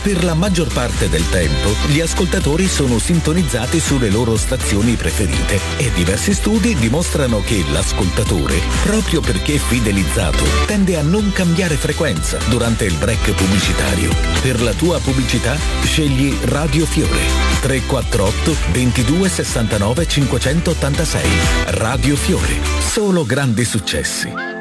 Per la maggior parte del tempo, gli ascoltatori sono sintonizzati sulle loro stazioni preferite e diversi studi dimostrano che l'ascoltatore, proprio perché fidelizzato, tende a non cambiare frequenza durante il break pubblicitario. Per la tua pubblicità, scegli Radio Fiore. 348 22 69 586. Radio Fiore. Solo grandi successi.